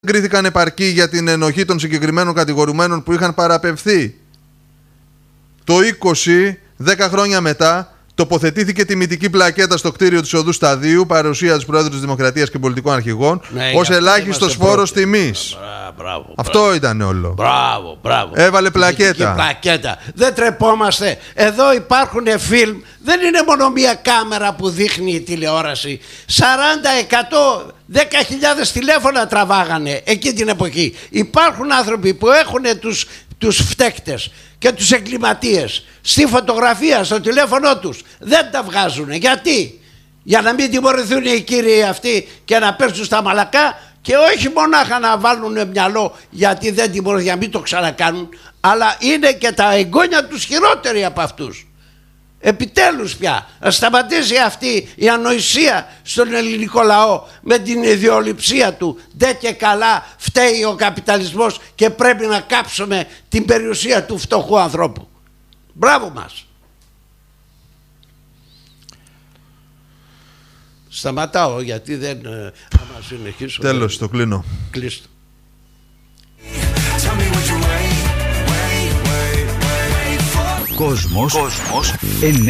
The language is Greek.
κρίθηκαν επαρκή για την ενοχή των συγκεκριμένων κατηγορουμένων που είχαν παραπευθεί. Το 20, 10 χρόνια μετά, τοποθετήθηκε τιμητική πλακέτα στο κτίριο της Οδού Σταδίου, παρουσία του Προέδρου της Δημοκρατίας και πολιτικών αρχηγών, ως ελάχιστος φόρος τιμής. Αυτό ήταν όλο. Μπράβο. Έβαλε πλακέτα. Δεν τρεπόμαστε. Εδώ υπάρχουν φιλμ. Δεν είναι μόνο μία κάμερα που δείχνει η τηλεόραση. 40, 100, 10.000 τηλέφωνα τραβάγανε εκεί την εποχή. Υπάρχουν άνθρωποι που έχουν τους φταίκτες και τους εγκληματίες στη φωτογραφία, στο τηλέφωνο τους. Δεν τα βγάζουν. Γιατί? Για να μην τιμωρηθούν οι κύριοι αυτοί και να πέσουν στα μαλακά, και όχι μονάχα να βάλουν μυαλό γιατί δεν τιμωρηθούν, για να μην το ξανακάνουν, αλλά είναι και τα εγγόνια τους χειρότεροι από αυτούς. Επιτέλους πια να σταματήσει αυτή η ανοησία στον ελληνικό λαό με την ιδιοληψία του. Ντε και καλά φταίει ο καπιταλισμός και πρέπει να κάψουμε την περιουσία του φτωχού ανθρώπου. Μπράβο μας. Σταματάω γιατί δεν άμα συνεχίσω. Τέλος, το κλείνω. Κλείστο. Κόσμος